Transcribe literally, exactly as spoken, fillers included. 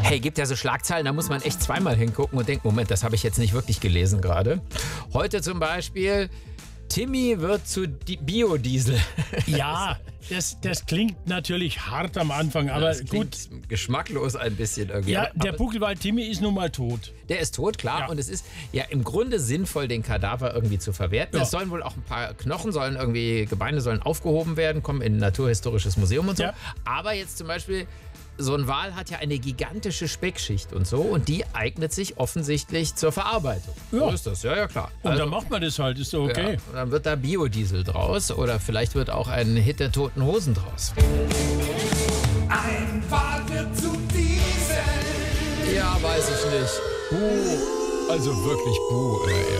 Hey, gibt ja so Schlagzeilen, da muss man echt zweimal hingucken und denken, Moment, das habe ich jetzt nicht wirklich gelesen gerade. Heute zum Beispiel, Timmy wird zu Di- Biodiesel. Ja, das, das klingt natürlich hart am Anfang, aber Das gut. klingt geschmacklos ein bisschen irgendwie. Ja, Aber- der aber Buckelwald Timmy ist nun mal tot. der ist tot, klar. Ja. Und es ist ja im Grunde sinnvoll, den Kadaver irgendwie zu verwerten. Ja. Es sollen wohl auch ein paar Knochen, sollen irgendwie, Gebeine sollen aufgehoben werden, kommen in ein Naturhistorisches Museum und so. Ja. Aber jetzt zum Beispiel, so ein Wal hat ja eine gigantische Speckschicht und so. Und die eignet sich offensichtlich zur Verarbeitung. So Ja. ist das, ja, ja, klar. Und Also- dann macht man das halt, ist doch okay. Ja, und dann wird da Biodiesel draus oder vielleicht wird auch ein Hit der Toten Hosen draus. Ein Wal wird zu Diesel. Ja, weiß ich nicht. Buh. Also wirklich Buh. Äh,